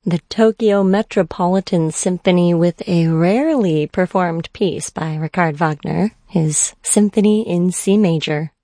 The Tokyo Metropolitan Symphony with a rarely performed piece by Richard Wagner, his Symphony in C major.